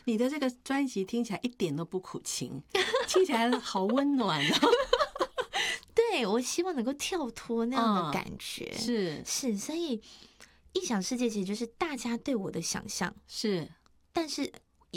你的这个专辑听起来一点都不苦情，听起来好温暖哦。 对，我希望能够跳脱那样的感觉，所以异想世界其实就是大家对我的想象， 是， 但是